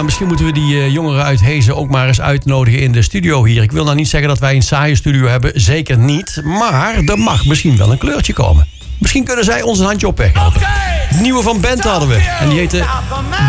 Nou, misschien moeten we die jongeren uit Hezen ook maar eens uitnodigen in de studio hier. Ik wil nou niet zeggen dat wij een saaie studio hebben. Zeker niet. Maar er mag misschien wel een kleurtje komen. Misschien kunnen zij ons een handje op weg helpen. De nieuwe van Bent hadden we. En die heette